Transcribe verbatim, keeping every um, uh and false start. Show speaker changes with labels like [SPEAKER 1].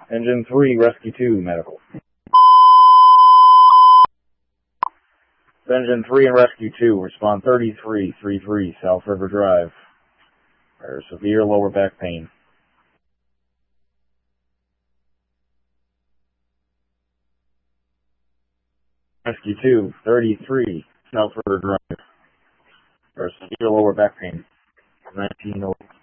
[SPEAKER 1] Engine three, Rescue two, medical. Engine three and Rescue two, respond thirty-three thirty-three, South River Drive. For severe lower back pain. Rescue two, thirty-three, South River Drive. For severe lower back pain. nineteen oh